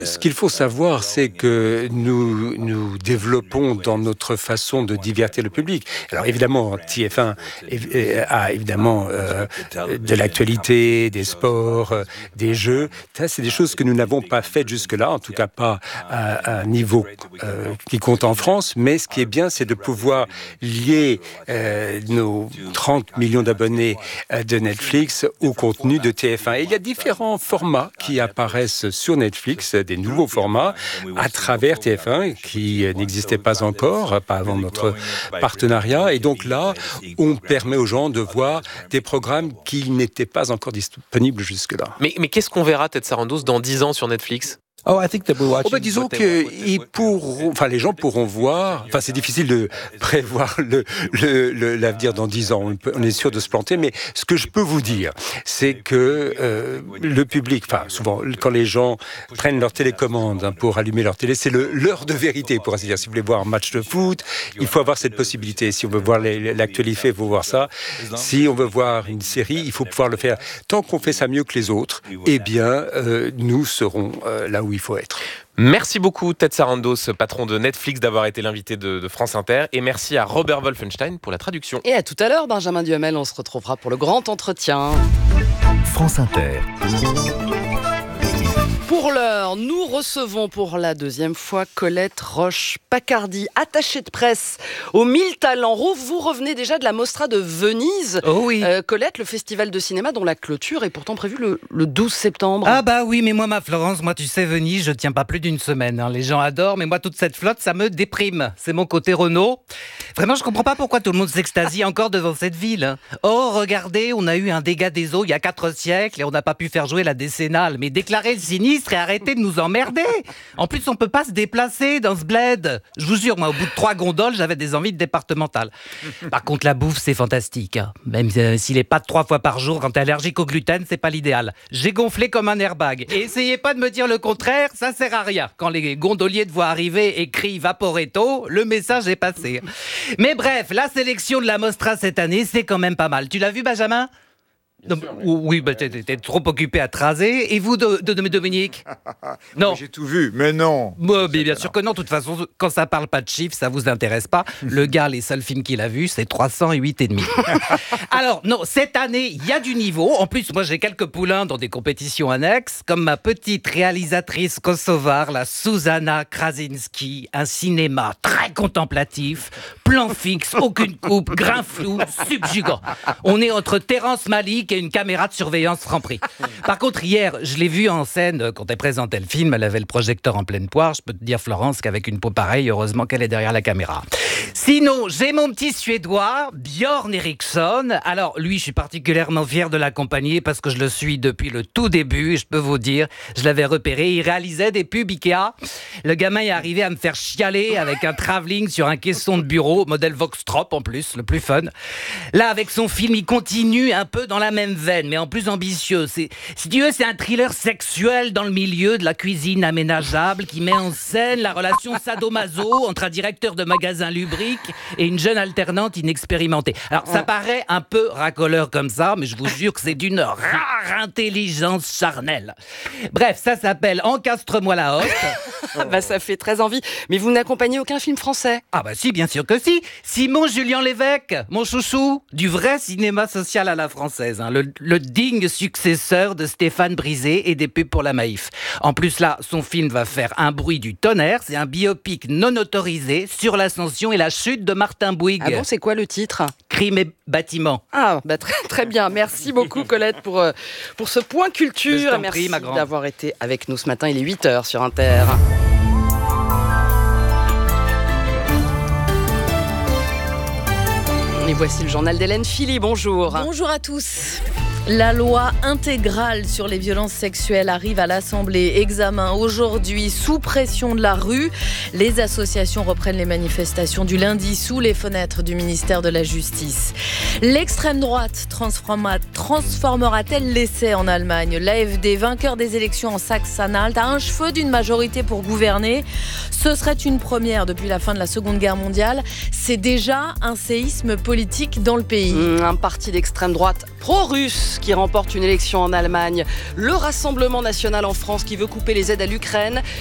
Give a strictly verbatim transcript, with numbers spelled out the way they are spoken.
Ce qu'il faut savoir, c'est que nous nous développons dans notre façon de divertir le public. Alors évidemment, T F un a évidemment euh, de l'actualité, des sports, euh, des jeux. Ça, c'est des choses que nous n'avons pas faites jusque-là, en tout cas pas à, à un niveau euh, qui compte en France. Mais ce qui est bien, c'est de pouvoir lier euh, nos trente millions d'abonnés euh, de Netflix au contenu de T F un. Et il y a différents formats qui apparaissent sur Netflix, des nouveaux formats, à travers T F un, qui n'existaient pas encore, pas avant notre partenariat. Et donc là, on permet aux gens de voir des programmes qui n'étaient pas encore disponibles jusque-là. Mais, mais qu'est-ce qu'on verra, Ted Sarandos, dans dix ans sur Netflix ? Oh, ben, disons que ils pourront, enfin, les gens pourront voir. Enfin, c'est difficile de prévoir le, le, le, l'avenir dans dix ans. On, peut, on est sûr de se planter, mais ce que je peux vous dire, c'est que euh, le public, enfin, souvent, quand les gens prennent leur télécommande hein, pour allumer leur télé, c'est le, l'heure de vérité, pour ainsi dire. Si vous voulez voir un match de foot, il faut avoir cette possibilité. Si on veut voir les, l'actualité, il faut voir ça. Si on veut voir une série, il faut pouvoir le faire. Tant qu'on fait ça mieux que les autres, eh bien, euh, nous serons euh, là où il faut être. Merci beaucoup Ted Sarandos, patron de Netflix, d'avoir été l'invité de, de France Inter. Et merci à Robert Wolfenstein pour la traduction. Et à tout à l'heure, Benjamin Duhamel, on se retrouvera pour le grand entretien. France Inter. Pour l'heure, nous recevons pour la deuxième fois Colette Roche-Pacardy, attachée de presse aux mille talents. Vous revenez déjà de la Mostra de Venise. Oh oui. Euh, Colette, le festival de cinéma dont la clôture est pourtant prévue le, le douze septembre. Ah bah oui, mais moi, ma Florence, moi tu sais, Venise, je tiens pas plus d'une semaine. Hein. Les gens adorent, mais moi, toute cette flotte, ça me déprime. C'est mon côté Renault. Vraiment, je comprends pas pourquoi tout le monde s'extasie encore devant cette ville. Oh, regardez, on a eu un dégât des eaux il y a quatre siècles et on n'a pas pu faire jouer la décennale. Mais déclarez le sinistre et arrêtez de nous emmerder. En plus, on peut pas se déplacer dans ce bled. Je vous jure, moi, au bout de trois gondoles, j'avais des envies de départementale. Par contre, la bouffe, c'est fantastique. Hein. Même euh, si les pâtes trois fois par jour, quand t'es allergique au gluten, c'est pas l'idéal. J'ai gonflé comme un airbag. Et essayez pas de me dire le contraire, ça sert à rien. Quand les gondoliers te voient arriver et crient Vaporetto, le message est passé. Mais bref, la sélection de la Mostra cette année, c'est quand même pas mal. Tu l'as vu, Benjamin ? Non, oui, bah, t'es, t'es trop occupé à te raser. Et vous, de, de, de Dominique ? Non. J'ai tout vu, mais non. Moi, bien, bien sûr que non. De toute façon, quand ça parle pas de chiffres, ça vous intéresse pas. Le gars, les seuls films qu'il a vus, c'est trois cent huit et demi. Alors, non, cette année, il y a du niveau. En plus, moi, j'ai quelques poulains dans des compétitions annexes, comme ma petite réalisatrice kosovare, la Zuzana Krasinski. Un cinéma très contemplatif, plan fixe, aucune coupe, grain flou, subjugant. On est entre Terrence Malick et une caméra de surveillance Franprix. Par contre, hier, je l'ai vue en scène quand elle présentait le film. Elle avait le projecteur en pleine poire. Je peux te dire, Florence, qu'avec une peau pareille, heureusement qu'elle est derrière la caméra. Sinon, j'ai mon petit Suédois, Björn Eriksson. Alors, lui, je suis particulièrement fier de l'accompagner parce que je le suis depuis le tout début. Et je peux vous dire, je l'avais repéré. Il réalisait des pubs Ikea. Le gamin est arrivé à me faire chialer avec un travelling sur un caisson de bureau, modèle Voxtrop en plus, le plus fun. Là, avec son film, il continue un peu dans la même veine, mais en plus ambitieux. C'est, si tu veux, c'est un thriller sexuel dans le milieu de la cuisine aménageable qui met en scène la relation sadomaso entre un directeur de magasin lubrique et une jeune alternante inexpérimentée. Alors, ça paraît un peu racoleur comme ça, mais je vous jure que c'est d'une rare intelligence charnelle. Bref, ça s'appelle Encastre-moi la hotte. Bah, ça fait très envie. Mais vous n'accompagnez aucun film français ? Ah bah si, bien sûr que si. Simon Julien Lévesque, mon chouchou, du vrai cinéma social à la française. Hein. Le, le digne successeur de Stéphane Brisé et des pubs pour la Maïf. En plus là, son film va faire un bruit du tonnerre. C'est un biopic non autorisé sur l'ascension et la chute de Martin Bouygues. Ah bon, c'est quoi le titre ? Crime et bâtiment. Ah, bah très, très bien. Merci beaucoup Colette pour, euh, pour ce point culture. Je t'en Merci prie, ma grande. d'avoir été avec nous ce matin. Il est huit heures sur Inter. Et voici le journal d'Hélène Philly. Bonjour. Bonjour à tous. La loi intégrale sur les violences sexuelles arrive à l'Assemblée. Examen aujourd'hui sous pression de la rue. Les associations reprennent les manifestations du lundi sous les fenêtres du ministère de la Justice. L'extrême droite transforma, transformera-t-elle l'essai en Allemagne ? L'A F D, vainqueur des élections en Saxe-Anhalt, a un cheveu d'une majorité pour gouverner. Ce serait une première depuis la fin de la Seconde Guerre mondiale. C'est déjà un séisme politique dans le pays. Un parti d'extrême droite pro-russe Scholz qui remporte une élection en Allemagne, le Rassemblement national en France qui veut couper les aides à l'Ukraine,